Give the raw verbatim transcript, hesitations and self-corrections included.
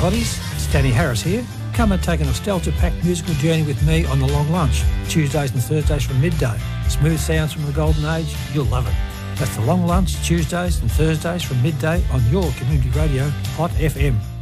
Toddies, it's Danny Harris here. Come and take a nostalgia-packed musical journey with me on The Long Lunch, Tuesdays and Thursdays from midday. Smooth sounds from the golden age, you'll love it. That's The Long Lunch, Tuesdays and Thursdays from midday on your community radio, Hot F M.